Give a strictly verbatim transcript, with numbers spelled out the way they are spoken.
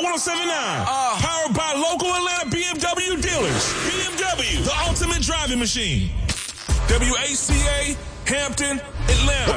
one oh seven point nine. Uh, Powered by local Atlanta B M W dealers. B M W, the ultimate driving machine. W A C A, Hampton, Atlanta.